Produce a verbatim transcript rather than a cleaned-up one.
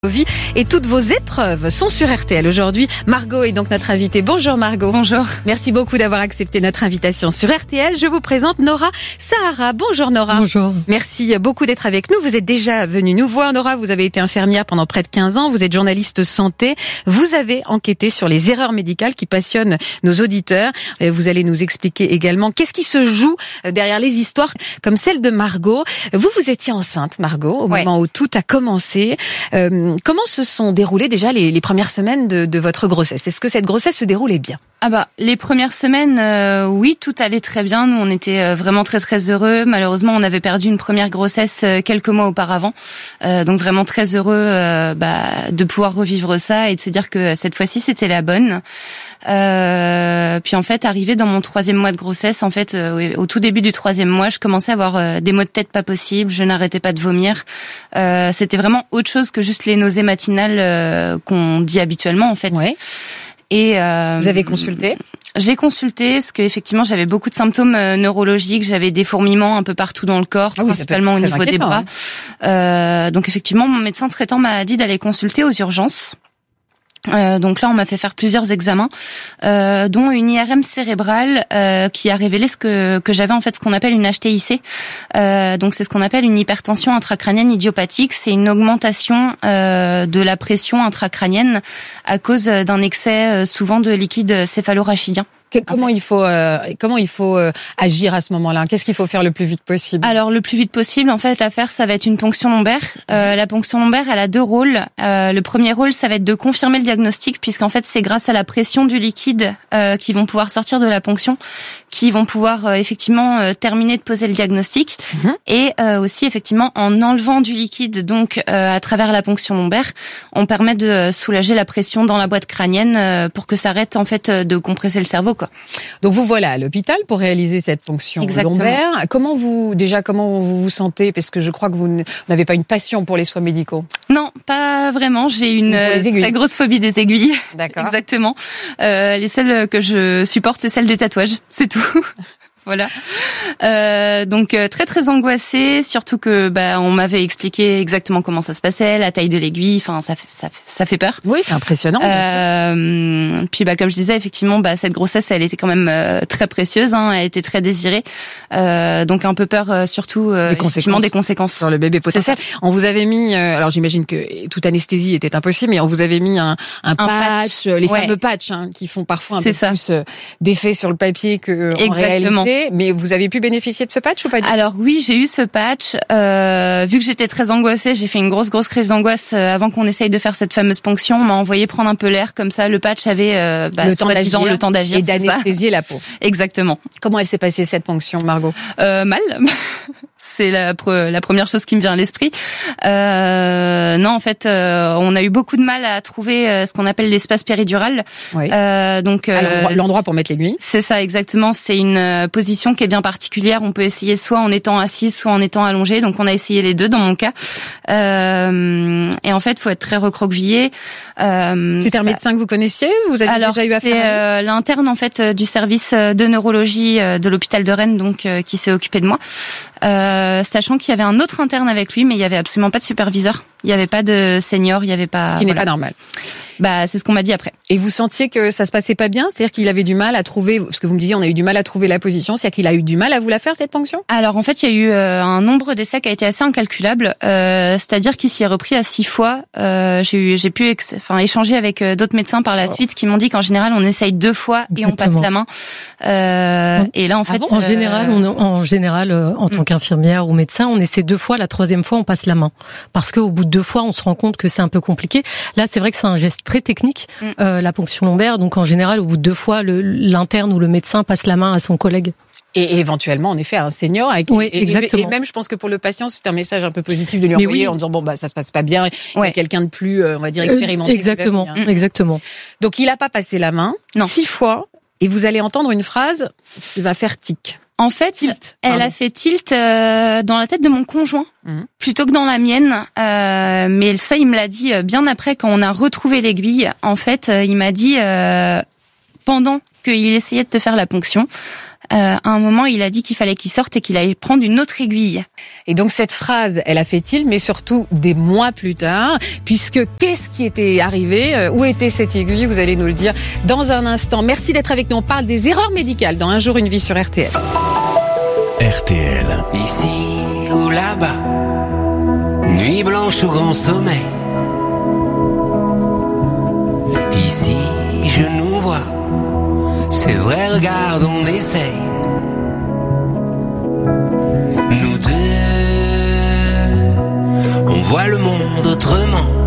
Vie et toutes vos épreuves sont sur R T L aujourd'hui. Margot est donc notre invitée. Bonjour Margot. Bonjour. Merci beaucoup d'avoir accepté notre invitation sur R T L. Je vous présente Nora Sahara. Bonjour Nora. Bonjour. Merci beaucoup d'être avec nous. Vous êtes déjà venue nous voir Nora. Vous avez été infirmière pendant près de quinze ans. Vous êtes journaliste santé. Vous avez enquêté sur les erreurs médicales qui passionnent nos auditeurs. Vous allez nous expliquer également qu'est-ce qui se joue derrière les histoires comme celle de Margot. Vous, vous étiez enceinte Margot au ouais. moment où tout a commencé. Euh, Comment se sont déroulées déjà les, les premières semaines de, de votre grossesse? Est-ce que cette grossesse se déroulait bien? Ah bah les premières semaines, euh, oui, tout allait très bien. Nous, on était euh, vraiment très très heureux. Malheureusement, on avait perdu une première grossesse euh, quelques mois auparavant, euh, donc vraiment très heureux euh, bah, de pouvoir revivre ça et de se dire que cette fois-ci c'était la bonne. Euh, puis en fait, arrivé dans mon troisième mois de grossesse, en fait, euh, au tout début du troisième mois, je commençais à avoir euh, des maux de tête pas possibles. Je n'arrêtais pas de vomir. Euh, c'était vraiment autre chose que juste les nausées matinales euh, qu'on dit habituellement, en fait. Ouais. Et euh, vous avez consulté? J'ai consulté, parce que effectivement j'avais beaucoup de symptômes euh, neurologiques, j'avais des fourmillements un peu partout dans le corps, ah oui, principalement au niveau des bras. Hein. Euh, donc effectivement, mon médecin traitant m'a dit d'aller consulter aux urgences. Euh, donc là, on m'a fait faire plusieurs examens, euh, dont une I R M cérébrale euh, qui a révélé ce que que j'avais en fait ce qu'on appelle une H T I C. Euh, donc c'est ce qu'on appelle une hypertension intracrânienne idiopathique. C'est une augmentation euh, de la pression intracrânienne à cause d'un excès euh, souvent de liquide céphalorachidien. Comment il faut euh, comment il faut euh, agir à ce moment-là? Qu'est-ce qu'il faut faire le plus vite possible? Alors le plus vite possible, en fait, à faire, ça va être une ponction lombaire. Euh, la ponction lombaire, elle a deux rôles. Euh, le premier rôle, ça va être de confirmer le diagnostic, puisqu'en fait, c'est grâce à la pression du liquide euh, qui vont pouvoir sortir de la ponction, qui vont pouvoir euh, effectivement euh, terminer de poser le diagnostic, mmh. et euh, aussi effectivement en enlevant du liquide, donc euh, à travers la ponction lombaire, on permet de soulager la pression dans la boîte crânienne euh, pour que ça arrête en fait de compresser le cerveau. Donc vous voilà à l'hôpital pour réaliser cette ponction Exactement. lombaire. Comment vous déjà comment vous vous sentez? Parce que je crois que vous n'avez pas une passion pour les soins médicaux. Non, pas vraiment. J'ai une très grosse phobie des aiguilles. D'accord. Exactement. Euh, les seules que je supporte, c'est celle des tatouages. C'est tout. Voilà. Euh, donc euh, très très angoissée, surtout que bah on m'avait expliqué exactement comment ça se passait, la taille de l'aiguille, enfin ça fait ça, ça fait peur. Oui, c'est impressionnant. Euh, puis bah comme je disais effectivement bah cette grossesse elle était quand même euh, très précieuse, hein, elle était très désirée, euh, donc un peu peur euh, surtout euh, effectivement des conséquences sur le bébé potentiel. On vous avait mis, euh, alors j'imagine que toute anesthésie était impossible, mais on vous avait mis un, un, un patch, patch, les ouais. fameux patchs hein, qui font parfois un c'est peu ça. plus euh, d'effet sur le papier que en exactement. réalité. Mais vous avez pu bénéficier de ce patch ou pas du tout? Alors oui, j'ai eu ce patch. Euh, vu que j'étais très angoissée, j'ai fait une grosse grosse crise d'angoisse euh, avant qu'on essaye de faire cette fameuse ponction. On m'a envoyé prendre un peu l'air, comme ça le patch avait euh, bah, le, temps d'agir, le temps d'agir et d'anesthésier la peau. Exactement. Comment elle s'est passée cette ponction, Margot? euh, Mal. C'est la, la première chose qui me vient à l'esprit. Euh, non, en fait, euh, on a eu beaucoup de mal à trouver euh, ce qu'on appelle l'espace péridural. Oui. Euh, donc euh, l'endroit pour mettre l'aiguille. C'est ça, exactement. C'est une euh, position qui est bien particulière. On peut essayer soit en étant assise, soit en étant allongée. Donc, on a essayé les deux dans mon cas. Euh, et en fait, faut être très recroquevillé. Euh, C'était un médecin que vous connaissiez? Vous avez alors, déjà eu affaire à lui? C'est euh, l'interne en fait du service de neurologie de l'hôpital de Rennes, donc euh, qui s'est occupé de moi. Euh, sachant qu'il y avait un autre interne avec lui, mais il y avait absolument pas de superviseur. Il y avait pas de senior, il y avait pas. Ce qui n'est voilà. pas normal. Bah, c'est ce qu'on m'a dit après. Et vous sentiez que ça se passait pas bien? C'est-à-dire qu'il avait du mal à trouver, parce que vous me disiez, on a eu du mal à trouver la position, c'est-à-dire qu'il a eu du mal à vous la faire, cette ponction? Alors, en fait, il y a eu euh, un nombre d'essais qui a été assez incalculable, euh, c'est-à-dire qu'il s'y est repris à six fois. Euh, j'ai eu, j'ai pu ex- enfin, échanger avec euh, d'autres médecins par la oh. suite qui m'ont dit qu'en général, on essaye deux fois et Exactement. on passe la main. Euh, et là, en fait... Ah bon en euh... général, on, en général, euh, en tant qu'infirmière ou médecin, on essaie deux fois, la troisième fois, on passe la main. Parce qu'au bout de deux fois, on se rend compte que c'est un peu compliqué. Là, c'est vrai que c'est un geste très technique. Mm. Euh, la ponction lombaire, donc en général, au bout de deux fois, le, l'interne ou le médecin passe la main à son collègue. Et éventuellement, en effet, un senior. Avec, oui, et, exactement. Et même, je pense que pour le patient, c'est un message un peu positif de lui envoyer oui. en disant bon bah ça se passe pas bien. Il ouais. y a quelqu'un de plus, on va dire expérimenté. Euh, exactement, hein. exactement. Donc il a pas passé la main non. six fois, et vous allez entendre une phrase qui va faire tic. En fait, tilt. elle Pardon. a fait tilt euh, dans la tête de mon conjoint mmh. plutôt que dans la mienne. Euh, mais ça, il me l'a dit bien après quand on a retrouvé l'aiguille. En fait, il m'a dit euh, pendant qu'il essayait de te faire la ponction. euh, à un moment, il a dit qu'il fallait qu'il sorte et qu'il allait prendre une autre aiguille. Et donc cette phrase, elle a fait tilt, mais surtout des mois plus tard, puisque qu'est-ce qui était arrivé? Où était cette aiguille? Vous allez nous le dire dans un instant. Merci d'être avec nous. On parle des erreurs médicales dans Un jour, une vie sur R T L. R T L. Ici ou là-bas, nuit blanche ou grand sommeil. Ici, je nous vois. C'est vrai, regarde, on essaye. Nous deux, on voit le monde autrement.